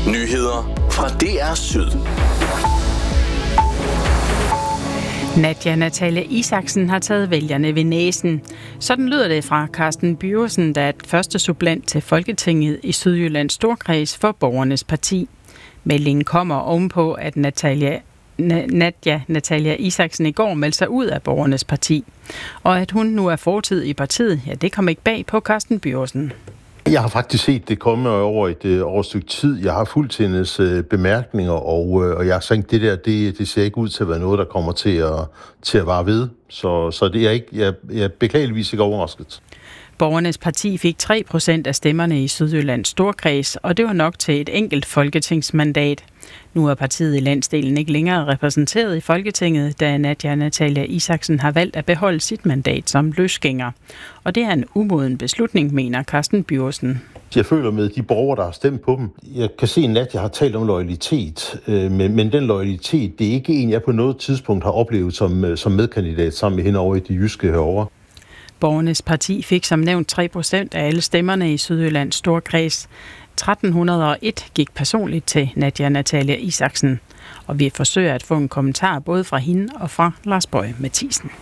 Nyheder fra DR Syd. Nadia Natalia Isaksen har taget vælgerne ved næsen. Sådan lyder det fra Carsten Byrgersen, der er første suppleant til Folketinget i Sydjyllands Storkreds for Borgernes Parti. Meldingen kommer ovenpå, at Nadia Natalia Isaksen i går meldte sig ud af Borgernes Parti. Og at hun nu er fortid i partiet, ja, det kom ikke bag på Carsten Byrgersen. Jeg har faktisk set det komme over et stykke tid. Jeg har fulgt hendes bemærkninger, og jeg har sagt, det ser ikke ud til at være noget, der kommer til at vare ved. Så det er ikke, jeg er beklageligvis ikke overrasket. Borgernes Parti fik 3% af stemmerne i Sydjyllands Storkreds, og det var nok til et enkelt folketingsmandat. Nu er partiet i landsdelen ikke længere repræsenteret i Folketinget, da Nadia Natalia Isaksen har valgt at beholde sit mandat som løsgænger. Og det er en umoden beslutning, mener Carsten Byrgersen. Jeg føler med de borgere, der har stemt på dem. Jeg kan se, at Nadia har talt om loyalitet, men den loyalitet, det er ikke en, jeg på noget tidspunkt har oplevet som medkandidat sammen med hende over i de jyske herovre. Borgernes Parti fik som nævnt 3% af alle stemmerne i Sydjyllands Storkreds. 1301 gik personligt til Nadia Natalia Isaksen, og vi forsøger at få en kommentar både fra hende og fra Lars Boje Mathiesen.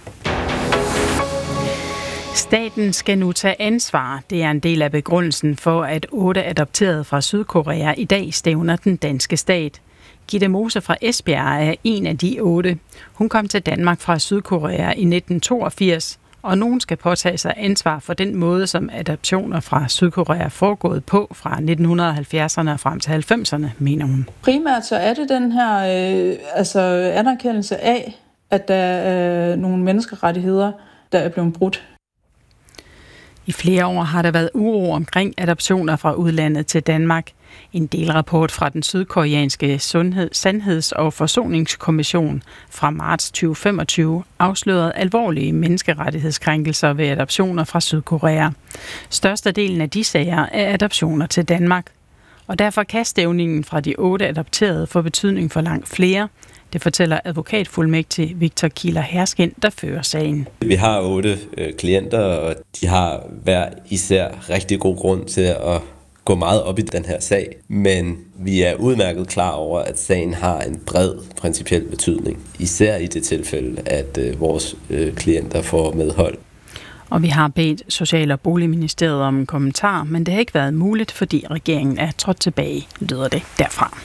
Staten skal nu tage ansvar. Det er en del af begrundelsen for, at 8 adopterede fra Sydkorea i dag stævner den danske stat. Gitte Mose fra Esbjerg er en af de 8. Hun kom til Danmark fra Sydkorea i 1982, og nogen skal påtage sig ansvar for den måde, som adoptioner fra Sydkorea er foregået på fra 1970'erne og frem til 90'erne, mener hun. Primært så er det den her anerkendelse af, at der er nogle menneskerettigheder, der er blevet brudt. I flere år har der været uro omkring adoptioner fra udlandet til Danmark. En delrapport fra den sydkoreanske Sandheds- og Forsoningskommission fra marts 2025 afslørede alvorlige menneskerettighedskrænkelser ved adoptioner fra Sydkorea. Størstedelen af de sager er adoptioner til Danmark. Og derfor kan stævningen fra de 8 adopterede få betydning for langt flere. Det fortæller advokatfuldmægtig Victor Kieler Herskin, der fører sagen. Vi har 8 klienter, og de har hver især rigtig god grund til at gå meget op i den her sag. Men vi er udmærket klar over, at sagen har en bred principiel betydning. Især i det tilfælde, at vores klienter får medhold. Og vi har bedt Social- og Boligministeriet om en kommentar, men det har ikke været muligt, fordi regeringen er trådt tilbage, lyder det derfra.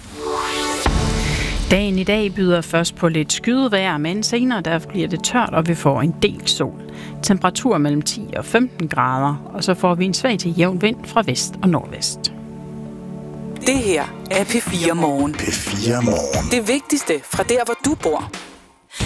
Dagen i dag byder først på lidt skydevejr, men senere der bliver det tørt, og vi får en del sol. Temperatur mellem 10 og 15 grader, og så får vi en svag til jævn vind fra vest og nordvest. Det her er P4 Morgen. P4 Morgen. Det vigtigste fra der, hvor du bor.